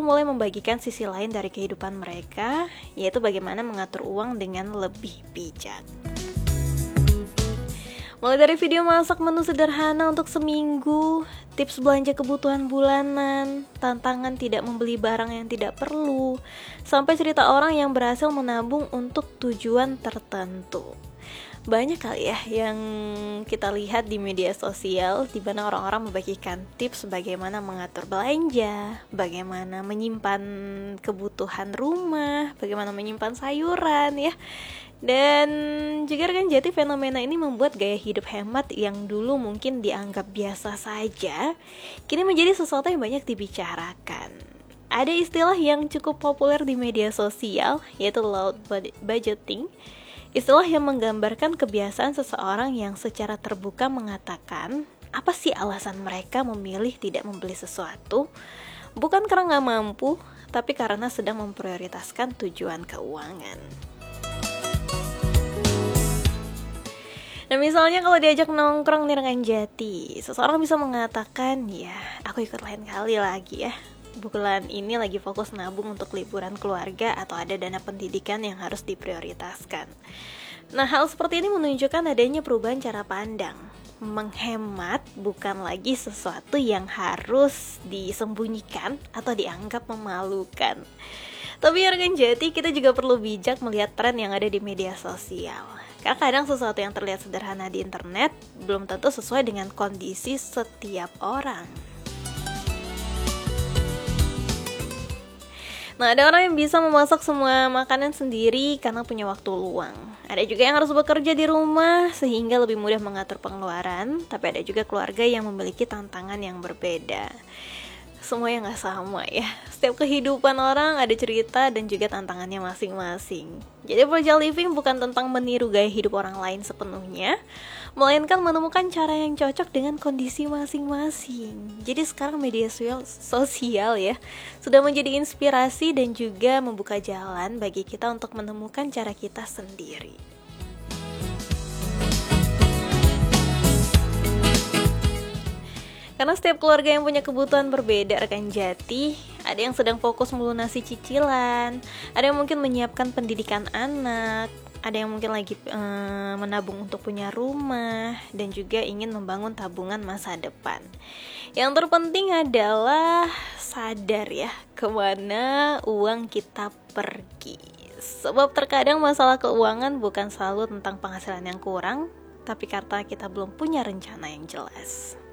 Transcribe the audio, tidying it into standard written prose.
mulai membagikan sisi lain dari kehidupan mereka, yaitu bagaimana mengatur uang dengan lebih bijak. Mulai dari video masak menu sederhana untuk seminggu, tips belanja kebutuhan bulanan, tantangan tidak membeli barang yang tidak perlu, sampai cerita orang yang berhasil menabung untuk tujuan tertentu. Banyak kali ya yang kita lihat di media sosial di mana orang-orang membagikan tips bagaimana mengatur belanja, bagaimana menyimpan kebutuhan rumah, bagaimana menyimpan sayuran ya. Dan juga kan jadi fenomena ini membuat gaya hidup hemat yang dulu mungkin dianggap biasa saja, kini menjadi sesuatu yang banyak dibicarakan. Ada istilah yang cukup populer di media sosial, yaitu loud budgeting. Istilah yang menggambarkan kebiasaan seseorang yang secara terbuka mengatakan apa sih alasan mereka memilih tidak membeli sesuatu, bukan karena nggak mampu, tapi karena sedang memprioritaskan tujuan keuangan. Nah misalnya kalau diajak nongkrong di Rekan Jati, seseorang bisa mengatakan, ya aku ikut lain kali lagi ya, bulan ini lagi fokus nabung untuk liburan keluarga atau ada dana pendidikan yang harus diprioritaskan. Nah hal seperti ini menunjukkan adanya perubahan cara pandang. Menghemat bukan lagi sesuatu yang harus disembunyikan atau dianggap memalukan. Tapi ya Rekan Jati, kita juga perlu bijak melihat tren yang ada di media sosial. Karena kadang sesuatu yang terlihat sederhana di internet belum tentu sesuai dengan kondisi setiap orang. Nah, ada orang yang bisa memasak semua makanan sendiri karena punya waktu luang. Ada juga yang harus bekerja di rumah sehingga lebih mudah mengatur pengeluaran. Tapi ada juga keluarga yang memiliki tantangan yang berbeda. Semuanya gak sama ya. Setiap kehidupan orang ada cerita dan juga tantangannya masing-masing. Jadi Project Living bukan tentang meniru gaya hidup orang lain sepenuhnya, melainkan menemukan cara yang cocok dengan kondisi masing-masing. Jadi sekarang media sosial ya sudah menjadi inspirasi dan juga membuka jalan bagi kita untuk menemukan cara kita sendiri. Karena setiap keluarga yang punya kebutuhan berbeda Rekan Jati, ada yang sedang fokus melunasi cicilan, ada yang mungkin menyiapkan pendidikan anak, ada yang mungkin lagi menabung untuk punya rumah, dan juga ingin membangun tabungan masa depan. Yang terpenting adalah sadar ya kemana uang kita pergi. Sebab terkadang masalah keuangan bukan selalu tentang penghasilan yang kurang, tapi karena kita belum punya rencana yang jelas.